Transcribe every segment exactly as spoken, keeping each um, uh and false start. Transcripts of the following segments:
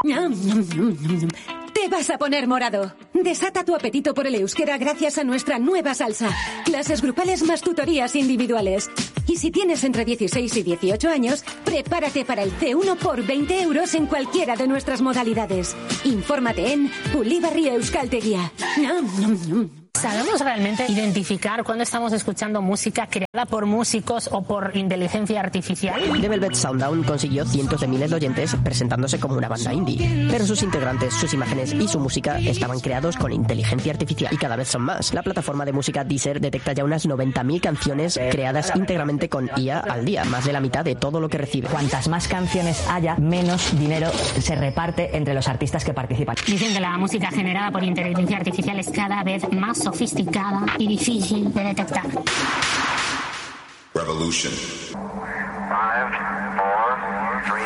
Te vas a poner morado. Desata tu apetito por el euskera gracias a nuestra nueva salsa. Clases grupales más tutorías individuales. Y si tienes entre dieciséis y dieciocho años, prepárate para el ce uno por veinte euros en cualquiera de nuestras modalidades. Infórmate en Ulibarri Euskaltegia. ¿Sabemos realmente identificar cuando estamos escuchando música creada por músicos o por inteligencia artificial? The Velvet Sounddown consiguió cientos de miles de oyentes presentándose como una banda indie. Pero sus integrantes, sus imágenes y su música estaban creados con inteligencia artificial. Y cada vez son más. La plataforma de música Deezer detecta ya unas noventa mil canciones creadas íntegramente con I A al día. Más de la mitad de todo lo que recibe. Cuantas más canciones haya, menos dinero se reparte entre los artistas que participan. Dicen que la música generada por inteligencia artificial es cada vez más sofisticada y difícil de detectar. Revolution. Five, four, three,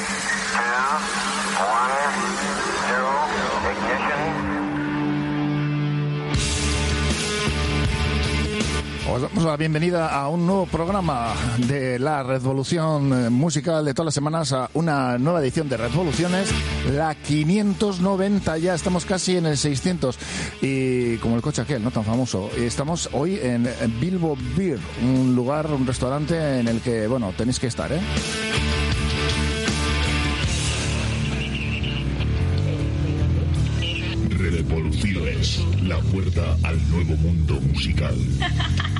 two, one, zero, ignition. Os damos la bienvenida a un nuevo programa de la Revolución Musical de todas las semanas, a una nueva edición de Revoluciones, la quinientos noventa, ya estamos casi en el seiscientos, y como el coche aquel, no tan famoso, estamos hoy en Bilbo Beer, un lugar, un restaurante en el que, bueno, tenéis que estar, ¿eh? Revoluciones, la puerta al nuevo mundo musical.